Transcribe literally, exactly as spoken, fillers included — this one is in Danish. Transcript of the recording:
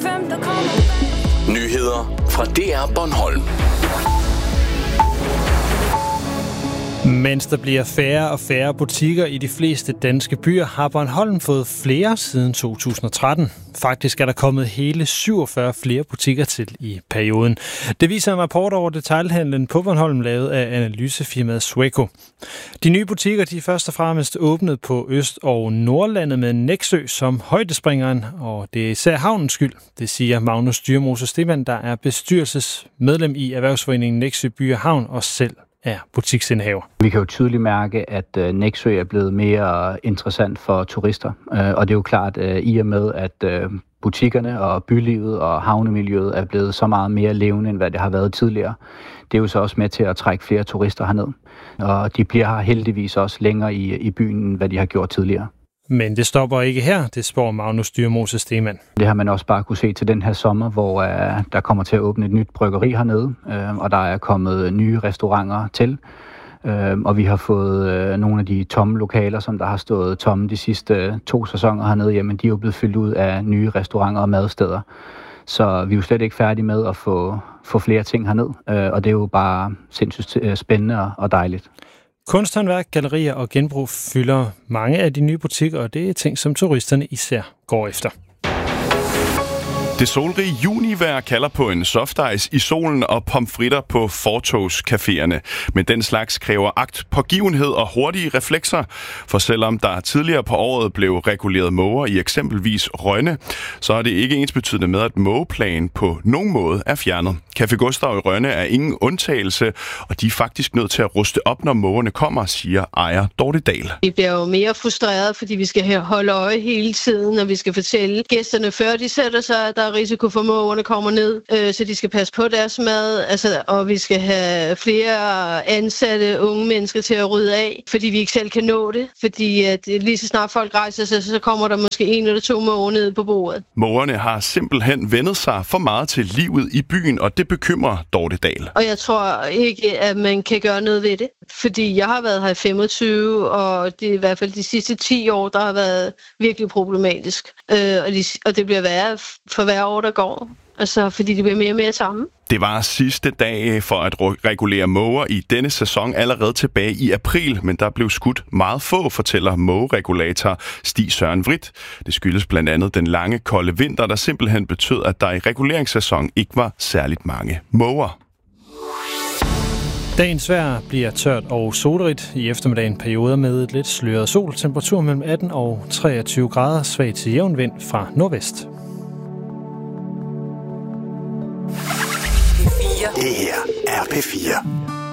hvem der kommer. Nyheder fra D R Bornholm. Mens der bliver færre og færre butikker i de fleste danske byer, har Bornholm fået flere siden to tusind og tretten. Faktisk er der kommet hele syvogfyrre flere butikker til i perioden. Det viser en rapport over detailhandlen på Bornholm, lavet af analysefirmaet Sweco. De nye butikker de er først og fremmest åbnet på Øst- og Nordlandet med Nexø som højdespringeren, og det er især havnens skyld. Det siger Magnus Dyrmose Stemann, der er bestyrelsesmedlem i Erhvervsforeningen Nexø By og Havn og selv er butiksindehaver. Vi kan jo tydeligt mærke, at Nexø er blevet mere interessant for turister. Og det er jo klart, i og med, at butikkerne og bylivet og havnemiljøet er blevet så meget mere levende, end hvad det har været tidligere. Det er jo så også med til at trække flere turister herned. Og de bliver her heldigvis også længere i, i byen, end hvad de har gjort tidligere. Men det stopper ikke her, det spår Magnus Dyrmose Stemann. Det har man også bare kunne se til den her sommer, hvor uh, der kommer til at åbne et nyt bryggeri hernede, uh, og der er kommet nye restauranter til. Uh, og vi har fået uh, nogle af de tomme lokaler, som der har stået tomme de sidste uh, to sæsoner hernede, jamen de er jo blevet fyldt ud af nye restauranter og madsteder. Så vi er jo slet ikke færdige med at få, få flere ting herned, uh, og det er jo bare sindssygt spændende og dejligt. Kunsthåndværk, gallerier og genbrug fylder mange af de nye butikker, og det er ting, som turisterne især går efter. Det solrige junivejr kalder på en softice i solen og pomfritter på fortogscaféerne. Men den slags kræver agtpågivenhed og hurtige reflekser. For selvom der tidligere på året blev reguleret måger i eksempelvis Rønne, så er det ikke ensbetydende med, at mågeplagen på nogen måde er fjernet. Café Gustav i Rønne er ingen undtagelse, og de er faktisk nødt til at ruste op, når mågerne kommer, siger ejer Dorte Dahl. Vi bliver jo mere frustreret, fordi vi skal holde øje hele tiden, og vi skal fortælle gæsterne, før de sætter sig, at der er risiko for, at mågerne kommer ned, øh, så de skal passe på deres mad, altså, og vi skal have flere ansatte unge mennesker til at rydde af, fordi vi ikke selv kan nå det, fordi at lige så snart folk rejser sig, så kommer der måske en eller to måger ned på bordet. Mågerne har simpelthen vendet sig for meget til livet i byen, og det bekymrer Dorte Dahl. Og jeg tror ikke, at man kan gøre noget ved det, fordi jeg har været her i femogtyve, og det er i hvert fald de sidste ti år, der har været virkelig problematisk, øh, og, de, og det bliver værre for hver år, der går. Altså, fordi det bliver mere og mere sammen. Det var sidste dag for at regulere måger i denne sæson allerede tilbage i april, men der blev skudt meget få, fortæller mågeregulator Stig Søren Vridt. Det skyldes blandt andet den lange, kolde vinter, der simpelthen betød, at der i reguleringssæson ikke var særligt mange måger. Dagens vejr bliver tørt og solrigt. I eftermiddagen perioder med et lidt sløret sol. Temperatur mellem atten og treogtyve grader. Svag til jævn vind fra nordvest. Det her er P fire.